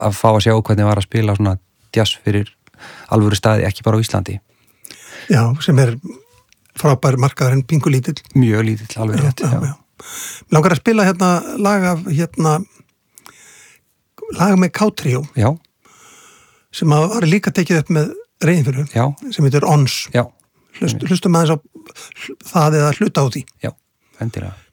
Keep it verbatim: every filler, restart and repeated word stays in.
að fá að sjá hvernig var að spila svona jazz fyrir alvöru staði, ekki bara á Íslandi. Já, sem er frábær markaður en pingu lítill. Mjög lítill, alveg rétt. Já, já. já. Langar að spila hérna lag af hérna lag með K-tríó. Já. Sem að var líka tekið upp með Reiðinfjöru. Já. Sem heitir Ons. Já. Hlust, hlustum aðeins á það eða hluta á því. Já, endilega.